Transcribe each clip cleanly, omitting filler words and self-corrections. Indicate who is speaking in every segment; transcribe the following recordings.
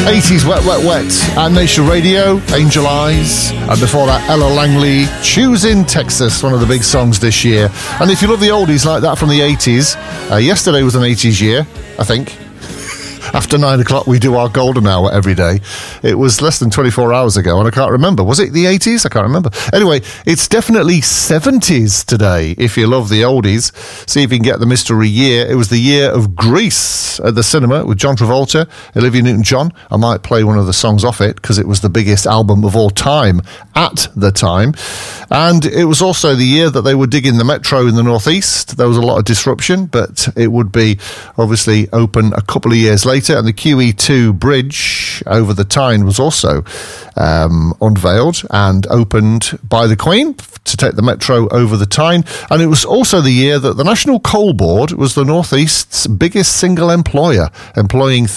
Speaker 1: 80s Wet, Wet, Wet at Nation Radio, Angel Eyes. And before that, Ella Langley, Choosing Texas, one of the big songs this year. And if you love the oldies like that from the 80s, yesterday was an 80s year, I think. After 9 o'clock, we do our golden hour every day. It was less than 24 hours ago, and I can't remember. Was it the 80s? I can't remember. Anyway, it's definitely 70s today, if you love the oldies. See if you can get the mystery year. It was the year of Grease at the cinema with John Travolta, Olivia Newton-John. I might play one of the songs off it, because it was the biggest album of all time at the time. And it was also the year that they were digging the metro in the northeast. There was a lot of disruption, but it would be obviously open a couple of years later. And the QE2 bridge over the Tyne was also unveiled and opened by the Queen to take the metro over the Tyne. And it was also the year that the National Coal Board was the Northeast's biggest single employer, employing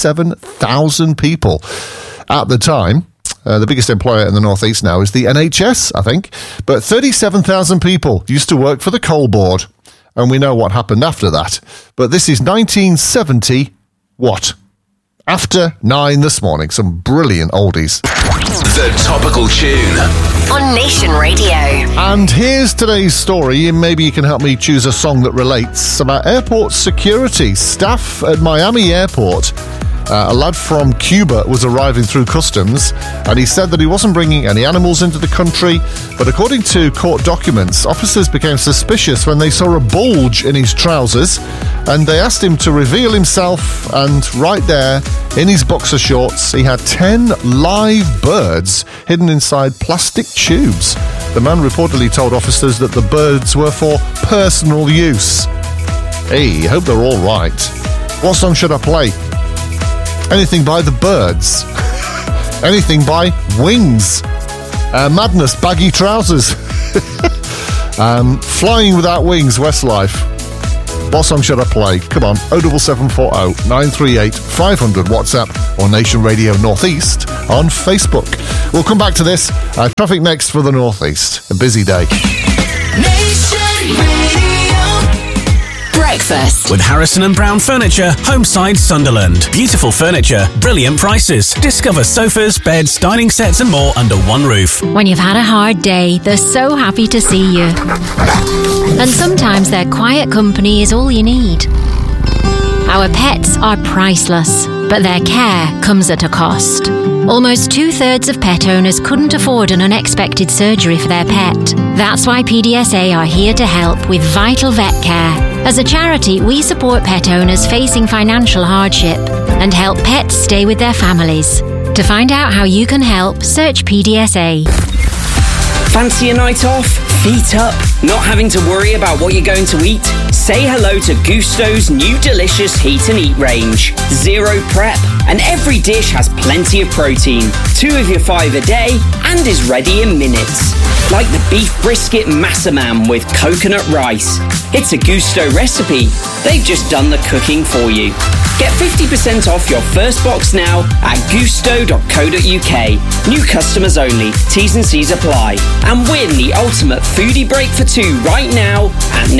Speaker 1: 37,000 people at the time. The biggest employer in the Northeast now is the NHS, I think. But 37,000 people used to work for the Coal Board. And we know what happened after that. But this is 1970. What? After 9 this morning. Some brilliant oldies.
Speaker 2: The Topical Tune
Speaker 3: on Nation Radio.
Speaker 1: And here's today's story, and maybe you can help me choose a song that relates, about airport security. Staff at Miami Airport. A lad from Cuba was arriving through customs, and he said that he wasn't bringing any animals into the country, but according to court documents, officers became suspicious when they saw a bulge in his trousers, and they asked him to reveal himself, and right there, in his boxer shorts, he had 10 live birds hidden inside plastic tubes. The man reportedly told officers that the birds were for personal use. Hey, I hope they're all right. What song should I play? Anything by The Byrds. Anything by Wings. Madness, Baggy Trousers. Flying Without Wings, Westlife. What song should I play? Come on, 07740 938 500 WhatsApp or Nation Radio Northeast on Facebook. We'll come back to this. Traffic next for the Northeast. A busy day.
Speaker 3: Nation Radio. Breakfast
Speaker 4: with Harrison and Brown Furniture, Homeside, Sunderland. Beautiful furniture, brilliant prices. Discover sofas, beds, dining sets and more under one roof.
Speaker 5: When you've had a hard day, they're so happy to see you. And sometimes their quiet company is all you need. Our pets are priceless, but their care comes at a cost. Almost 2/3 of pet owners couldn't afford an unexpected surgery for their pet. That's why PDSA are here to help with Vital Vet Care. As a charity, we support pet owners facing financial hardship and help pets stay with their families. To find out how you can help, search PDSA.
Speaker 6: Fancy a night off? Feet up? Not having to worry about what you're going to eat? Say hello to Gusto's new delicious Heat and Eat range. Zero prep, and every dish has plenty of protein. 2 of your 5 a day, and is ready in minutes. Like the beef brisket massaman with coconut rice. It's a Gusto recipe. They've just done the cooking for you. Get 50% off your first box now at gusto.co.uk. New customers only. T's and C's apply. And win the ultimate foodie break for 2 right now at